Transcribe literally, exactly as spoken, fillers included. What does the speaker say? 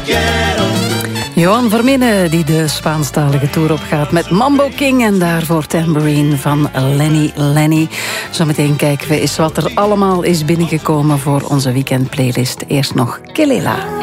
quiero. Johan Verminen die de Spaanstalige tour opgaat met Mambo King en daarvoor Tambourine van Lenny Lenny. Zometeen kijken we eens wat er allemaal is binnengekomen voor onze weekendplaylist. Eerst nog Kelela.